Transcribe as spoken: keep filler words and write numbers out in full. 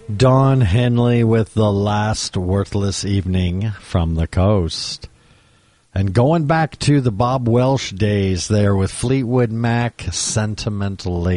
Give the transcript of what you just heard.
Don Henley with The Last Worthless Evening from the Coast. And going back to the Bob Welsh days there with Fleetwood Mac, Sentimental Lady.